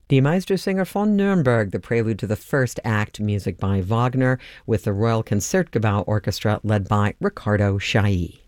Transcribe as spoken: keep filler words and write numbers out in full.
Die Meistersinger von Nuremberg, the prelude to the first act, music by Wagner, with the Royal Concertgebouw Orchestra led by Riccardo Chailly.